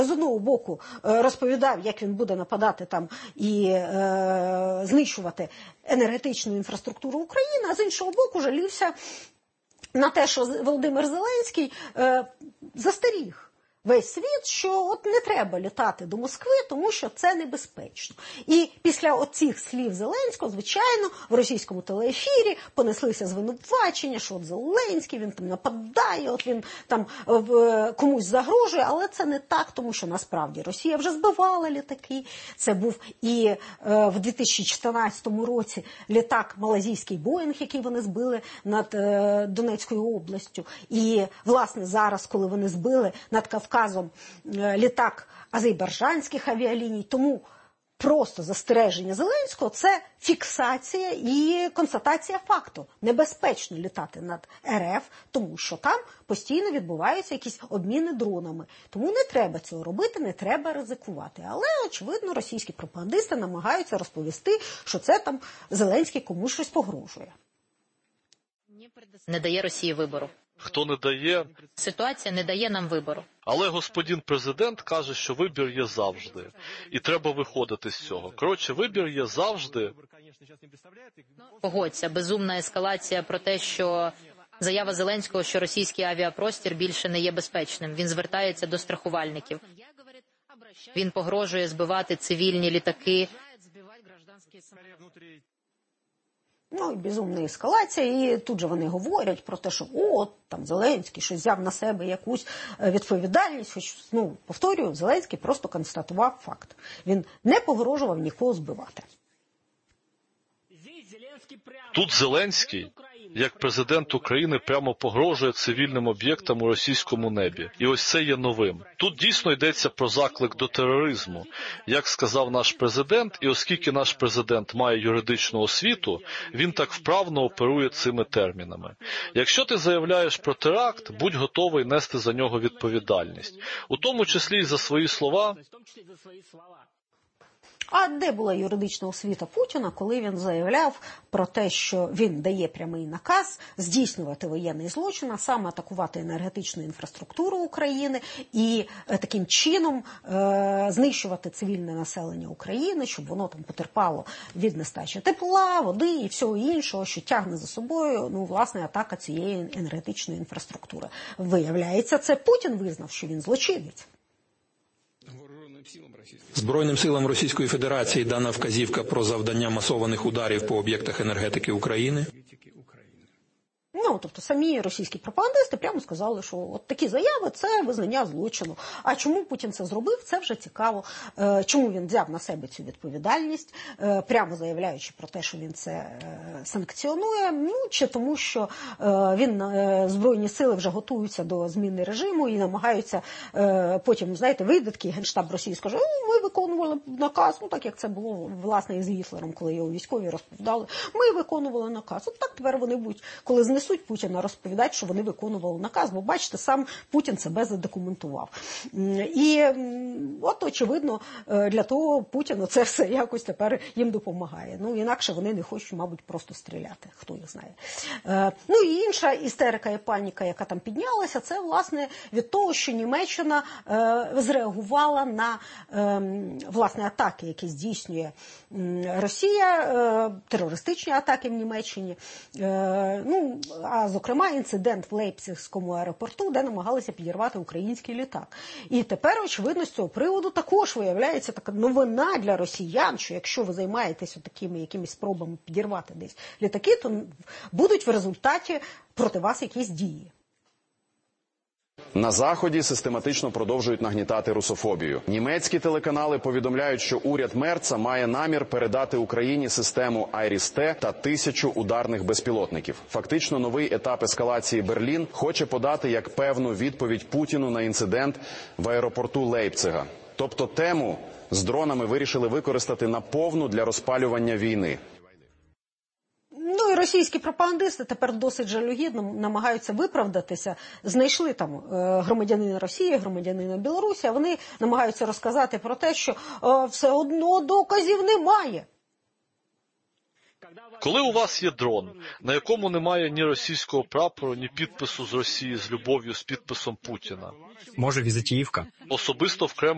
З одного боку розповідав, як він буде нападати там і знищувати енергетичну інфраструктуру України, а з іншого боку жалівся на те, що Володимир Зеленський застаріг весь світ, що от не треба літати до Москви, тому що це небезпечно. І після оцих слів Зеленського, звичайно, в російському телеефірі понеслися звинувачення, що от Зеленський, він там нападає, от він там комусь загрожує, але це не так, тому що насправді Росія вже збивала літаки. Це був і в 2014 році літак малазійський Боїнг, який вони збили над Донецькою областю. І, власне, зараз, коли вони збили над Кавказом літак азербайджанських авіаліній, тому просто застереження Зеленського – це фіксація і констатація факту. Небезпечно літати над РФ, тому що там постійно відбуваються якісь обміни дронами. Тому не треба цього робити, не треба ризикувати. Але, очевидно, російські пропагандисти намагаються розповісти, що це там Зеленський комусь щось погрожує. Не дає Росії вибору. Хто не дає? Ситуація не дає нам вибору. Але господин президент каже, що вибір є завжди. І треба виходити з цього. Коротше, вибір є завжди. Погодься, безумна ескалація про те, що заява Зеленського, що російський авіапростір більше не є безпечним. Він звертається до страхувальників. Він погрожує збивати цивільні літаки. Ну, і безумна ескалація, і тут же вони говорять про те, що от, там, Зеленський щось взяв на себе якусь відповідальність, хоч, ну, повторюю, Зеленський просто констатував факт. Він не погрожував нікого збивати. Тут Зеленський, як президент України, прямо погрожує цивільним об'єктам у російському небі. І ось це є новим. Тут дійсно йдеться про заклик до тероризму. Як сказав наш президент, і оскільки наш президент має юридичну освіту, він так вправно оперує цими термінами. Якщо ти заявляєш про теракт, будь готовий нести за нього відповідальність. У тому числі і за свої слова. А де була юридична освіта Путіна, коли він заявляв про те, що він дає прямий наказ здійснювати воєнний злочин, а саме атакувати енергетичну інфраструктуру України і таким чином знищувати цивільне населення України, щоб воно там потерпало від нестачі тепла, води і всього іншого, що тягне за собою, ну, власне, атака цієї енергетичної інфраструктури. Виявляється, це Путін визнав, що він злочинець. Збройним силам Російської Федерації дана вказівка про завдання масованих ударів по об'єктах енергетики України. Ну, тобто самі російські пропагандисти прямо сказали, що от такі заяви – це визнання злочину. А чому Путін це зробив, це вже цікаво. Чому він взяв на себе цю відповідальність, прямо заявляючи про те, що він це санкціонує, ну, чи тому, що Збройні сили вже готуються до зміни режиму і намагаються потім, знаєте, вийде такий Генштаб Росії, скаже, ми виконували наказ, ну, так як це було, власне, із Гітлером, коли його військові розповідали, ми виконували наказ. От так тепер вони будуть, коли знесуть Путіна, розповідають, що вони виконували наказ, бо, бачите, сам Путін себе задокументував. І от, очевидно, для того Путіну це все якось тепер їм допомагає. Ну, інакше вони не хочуть, мабуть, просто стріляти, хто їх знає. Ну, і інша істерика і паніка, яка там піднялася, це, власне, від того, що Німеччина зреагувала на, власне, атаки, які здійснює Росія, терористичні атаки в Німеччині. Ну, а, зокрема, інцидент в Лейпцигському аеропорту, де намагалися підірвати український літак. І тепер, очевидно, з цього приводу також виявляється така новина для росіян, що якщо ви займаєтесь такими якимись спробами підірвати десь літаки, то будуть в результаті проти вас якісь дії. На Заході систематично продовжують нагнітати русофобію. Німецькі телеканали повідомляють, що уряд Мерца має намір передати Україні систему Айріс-Т та 1000 ударних безпілотників. Фактично, новий етап ескалації Берлін хоче подати як певну відповідь Путіну на інцидент в аеропорту Лейпцига. Тобто тему з дронами вирішили використати наповну для розпалювання війни. Ну і російські пропагандисти тепер досить жалюгідно намагаються виправдатися. Знайшли там громадянина Росії, громадянина Білорусі, а вони намагаються розказати про те, що все одно доказів немає. Коли у вас є дрон, на якому немає ні російського прапору, ні підпису з Росії з любов'ю з підписом Путіна. Може, візитівка. Особисто в Кремль